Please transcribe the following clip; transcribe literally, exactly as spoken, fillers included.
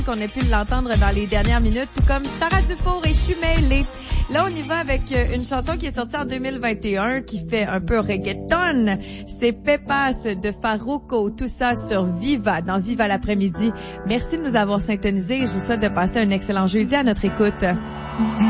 qu'on a pu l'entendre dans les dernières minutes, tout comme Sarah Dufour et Chumélé. Là, on y va avec une chanson qui est sortie en deux mille vingt et un, qui fait un peu reggaeton. C'est Pepas de Farruko, tout ça sur Viva, dans Viva l'après-midi. Merci de nous avoir syntonisés et je vous souhaite de passer un excellent jeudi à notre écoute.